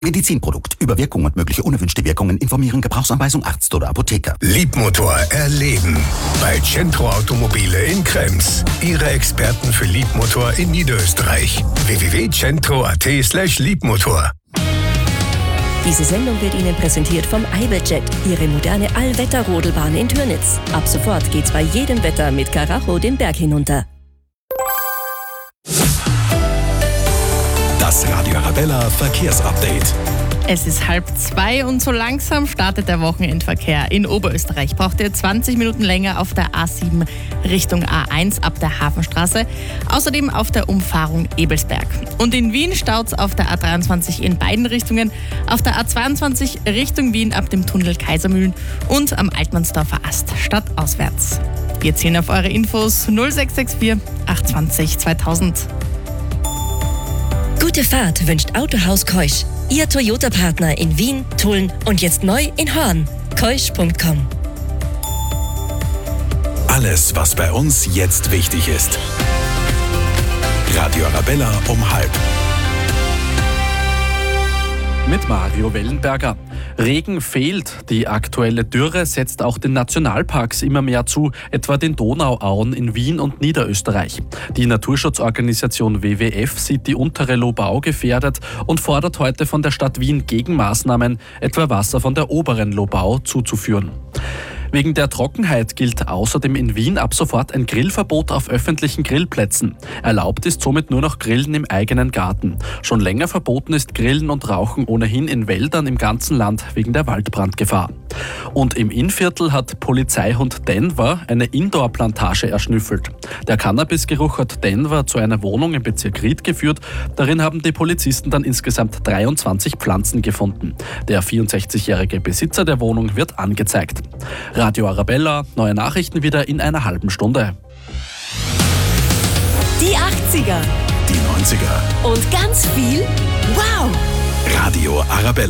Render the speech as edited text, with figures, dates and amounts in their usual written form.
Medizinprodukt. Über Wirkung und mögliche unerwünschte Wirkungen informieren Gebrauchsanweisung Arzt oder Apotheker. Liebmotor erleben. Bei Centro Automobile in Krems. Ihre Experten für Liebmotor in Niederösterreich. www.centro.at/Liebmotor. Diese Sendung wird Ihnen präsentiert vom Iberjet, Ihre moderne Allwetter-Rodelbahn in Türnitz. Ab sofort geht's bei jedem Wetter mit Karacho den Berg hinunter. Das Radio Arabella Verkehrsupdate. Es ist 1:30 und so langsam startet der Wochenendverkehr. In Oberösterreich braucht ihr 20 Minuten länger auf der A7 Richtung A1 ab der Hafenstraße. Außerdem auf der Umfahrung Ebelsberg. Und in Wien staut's auf der A23 in beiden Richtungen, auf der A22 Richtung Wien ab dem Tunnel Kaisermühlen und am Altmannsdorfer Ast stadtauswärts. Wir zählen auf eure Infos 0664 820 2000. Gute Fahrt wünscht Autohaus Keusch. Ihr Toyota-Partner in Wien, Tulln und jetzt neu in Horn. Keusch.com. Alles, was bei uns jetzt wichtig ist. Radio Arabella um 12:30. Mit Mario Wellenberger. Regen fehlt. Die aktuelle Dürre setzt auch den Nationalparks immer mehr zu, etwa den Donauauen in Wien und Niederösterreich. Die Naturschutzorganisation WWF sieht die untere Lobau gefährdet und fordert heute von der Stadt Wien Gegenmaßnahmen, etwa Wasser von der oberen Lobau zuzuführen. Wegen der Trockenheit gilt außerdem in Wien ab sofort ein Grillverbot auf öffentlichen Grillplätzen. Erlaubt ist somit nur noch Grillen im eigenen Garten. Schon länger verboten ist Grillen und Rauchen ohnehin in Wäldern im ganzen Land wegen der Waldbrandgefahr. Und im Innviertel hat Polizeihund Denver eine Indoor-Plantage erschnüffelt. Der Cannabisgeruch hat Denver zu einer Wohnung im Bezirk Ried geführt. Darin haben die Polizisten dann insgesamt 23 Pflanzen gefunden. Der 64-jährige Besitzer der Wohnung wird angezeigt. Radio Arabella, neue Nachrichten wieder in einer halben Stunde. Die 80er. Die 90er. Und ganz viel Wow! Radio Arabella.